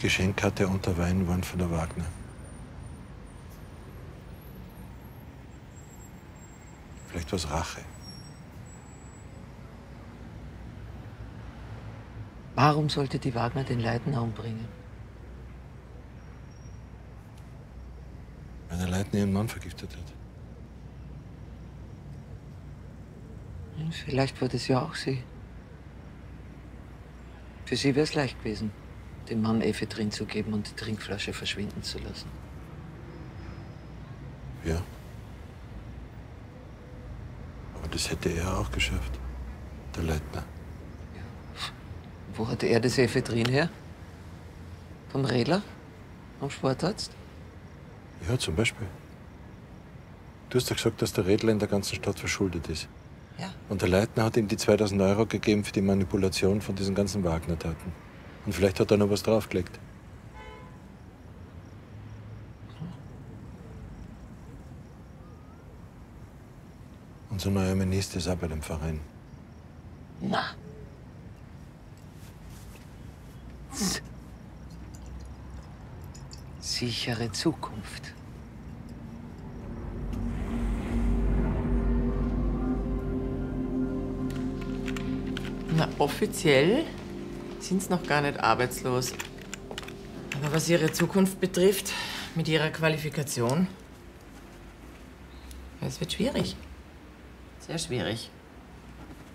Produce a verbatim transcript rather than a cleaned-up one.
Geschenkkarte und der Wein waren von der Wagner. Vielleicht war es Rache. Warum sollte die Wagner den Leitner umbringen? Weil der Leitner ihren Mann vergiftet hat. Hm, vielleicht war das ja auch sie. Für sie wäre es leicht gewesen, dem Mann Ephedrin zu geben und die Trinkflasche verschwinden zu lassen. Ja. Aber das hätte er auch geschafft, der Leitner. Wo hatte er das Ephedrin her? Vom Redler? Vom Sportarzt? Ja, zum Beispiel. Du hast ja gesagt, dass der Redler in der ganzen Stadt verschuldet ist. Ja. Und der Leitner hat ihm die zweitausend Euro gegeben für die Manipulation von diesen ganzen Wagner-Taten. Und vielleicht hat er noch was draufgelegt. Unser neuer Minister ist auch bei dem Verein. Na. Sichere Zukunft. Na, offiziell sind sie noch gar nicht arbeitslos. Aber was ihre Zukunft betrifft, mit ihrer Qualifikation, es wird schwierig. Sehr schwierig.